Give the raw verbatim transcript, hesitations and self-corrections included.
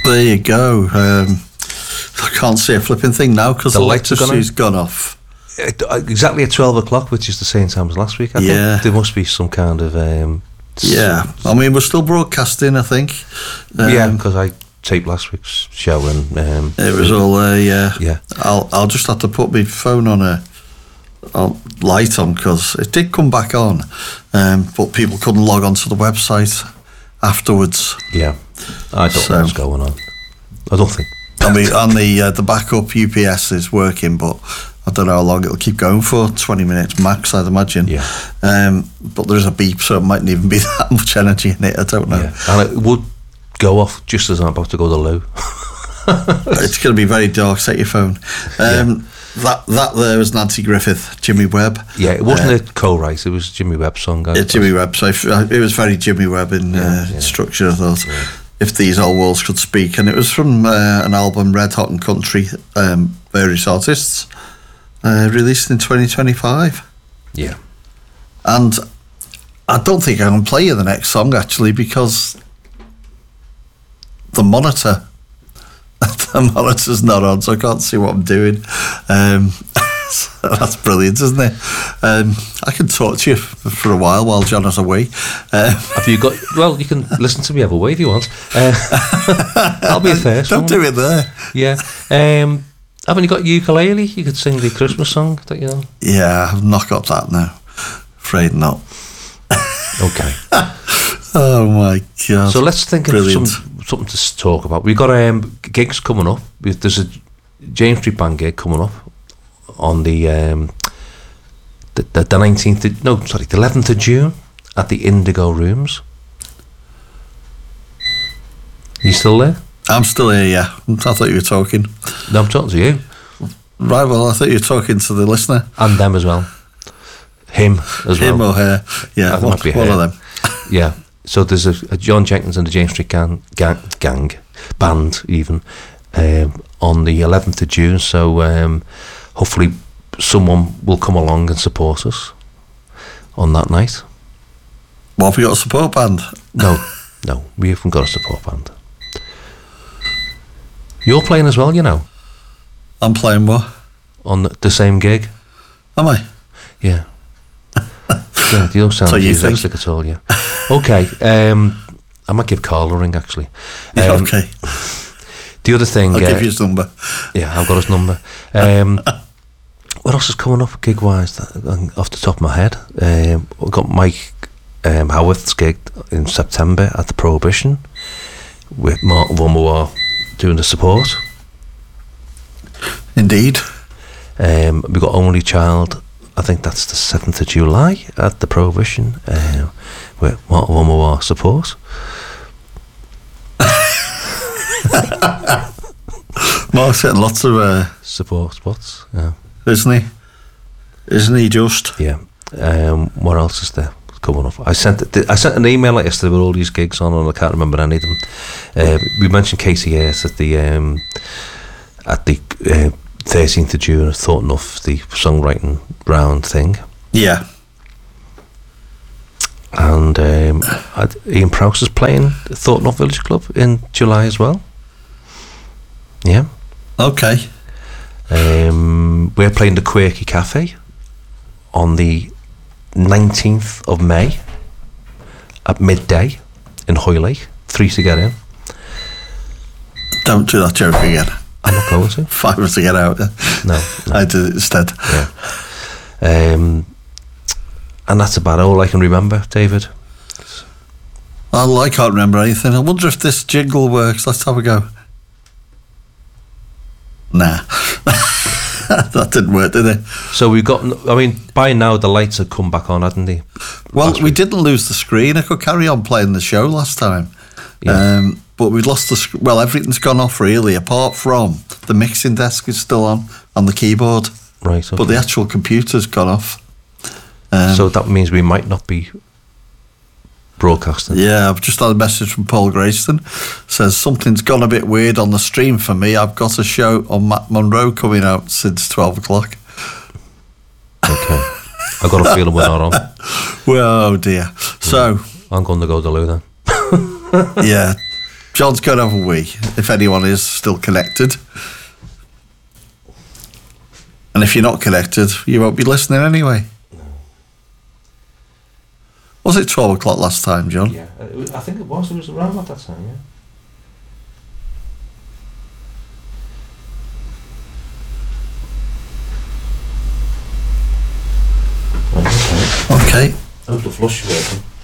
There you go. Um, I can't see a flipping thing now because the, the electricity's gone off. It, uh, exactly at twelve o'clock, which is the same time as last week. I yeah. think there must be some kind of. Um, yeah, I mean, we're still broadcasting, I think. Um, yeah, because I taped last week's show and. Um, it was all there, uh, yeah. Yeah. I'll, I'll just have to put my phone on a. On light on because it did come back on, um, but people couldn't log on to the website afterwards. Yeah, I don't so, know what's going on. I don't think. I mean, and the uh, the backup U P S is working, but I don't know how long it'll keep going for. Twenty minutes max, I'd imagine. Yeah. Um, but there is a beep, so it mightn't even be that much energy in it. I don't know. Yeah. And it would go off just as I'm about to go to the loo. It's going to be very dark. Set your phone. Um, yeah. That that there was Nancy Griffith, Jimmy Webb. Yeah, it wasn't uh, a co-write, it was Jimmy Webb's song. Yeah, Jimmy Webb. So it was very Jimmy Webb in yeah, uh, yeah. structure, I thought. Yeah. If These Old Walls Could Speak. And it was from uh, an album, Red Hot and Country, um, various artists, uh, released in twenty twenty-five. Yeah. And I don't think I can play you the next song, actually, because the monitor... the monitor's not on, so I can't see what I'm doing. Um, so that's brilliant, isn't it? Um, I can talk to you for, for a while while John is away. Um, Have you got? Well, you can listen to me have a way if you want. Uh, that'll be the first. Don't one. do it there. Yeah. Um, haven't you got ukulele? You could sing the Christmas song that you know. Yeah, I've not got that now. Afraid not. Okay. Oh my god! So let's think Brilliant. of some, something to talk about. We've got um, gigs coming up. There's a James Street Band gig coming up on the um, the, the, the nineteenth. Of, no, sorry, the eleventh of June at the Indigo Rooms. You still there? I'm still here. Yeah, I thought you were talking. No, I'm talking to you. Right. Well, I thought you were talking to the listener and them as well. Him as Him well. Him or her? Yeah, I what, one her. of them. Yeah. So there's a, a John Jenkins and the James Street gang, gang, gang band even um, on the eleventh of June. So um, hopefully someone will come along and support us on that night. What, have we got a support band? No, no, we haven't got a support band. You're playing as well, you know. I'm playing what? On the, the same gig. Am I? Yeah. Yeah, you don't sound enthusiastic at all, yeah. Okay, um, I might give Carl a ring, actually. Um, okay. The other thing... I'll uh, give you his number. Yeah, I've got his number. Um, what else is coming up gig-wise, that, off the top of my head? Um, we've got Mike um, Howarth's gig in September at the Prohibition with Martin Wumawar doing the support. Indeed. Um, we've got Only Child... I think that's the seventh of July at the Prohibition uh, with Martin Wumawar support. Mark's getting lots of uh, support spots, yeah. Isn't he? Isn't he just? Yeah. Um, what else is there coming up? I sent I sent an email like yesterday with all these gigs on, and I can't remember any of them. Uh, we mentioned Casey Ayres at the um, at the. Uh, thirteenth of June, I thought enough the songwriting round thing. Yeah. And um, I'd, Ian Prowse is playing Thought Enough Village Club in July as well. Yeah. Okay. Um, we're playing the Quirky Cafe on the nineteenth of May at midday in Hoylake. Three to get in. Don't do that joke again. I'm not going to. Five to get out. No, no. I did it instead. Yeah. Um, and that's about all I can remember, David. Well, I can't remember anything. I wonder if this jingle works. Let's have a go. Nah. That didn't work, did it? So we've got, I mean, by now the lights have come back on, hadn't they? Well, we didn't lose the screen. I could carry on playing the show last time. Yeah. Um, but we'd lost the sc- well, everything's gone off really, apart from the mixing desk is still on, on the keyboard. Right, okay. But the actual computer's gone off. Um, so that means we might not be broadcasting. Yeah, I've just had a message from Paul Grayston. Says, something's gone a bit weird on the stream for me. I've got a show on Matt Monroe coming out since twelve o'clock. Okay. I've got a feeling we're not on. Well, oh dear. So... I'm going to go to loo then. Yeah. John's going to have a wee, if anyone is still connected. And if you're not connected, you won't be listening anyway. No. Was it twelve o'clock last time, John? Yeah, it was, I think it was. It was around about that time, yeah. Okay. I hope the flush is working.